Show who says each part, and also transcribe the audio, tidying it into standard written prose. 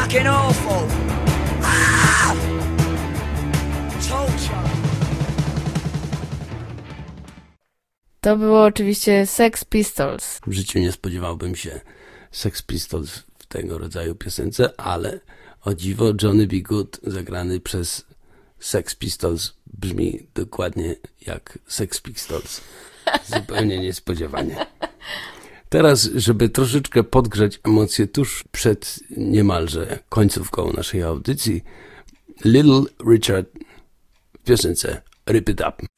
Speaker 1: fucking awful. Ah! Torture.
Speaker 2: To było oczywiście Sex Pistols.
Speaker 3: W życiu nie spodziewałbym się Sex Pistols w tego rodzaju piosence, ale o dziwo Johnny B. Good zagrany przez Sex Pistols brzmi dokładnie jak Sex Pistols. Zupełnie niespodziewanie. Teraz, żeby troszeczkę podgrzać emocje tuż przed niemalże końcówką naszej audycji, Little Richard w piosence Rip It Up.